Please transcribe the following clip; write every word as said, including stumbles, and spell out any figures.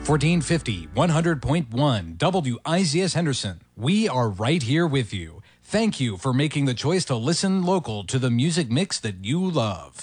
fourteen fifty, one hundred point one W I Z S Henderson. We are right here with you. Thank you for making the choice to listen local to the music mix that you love.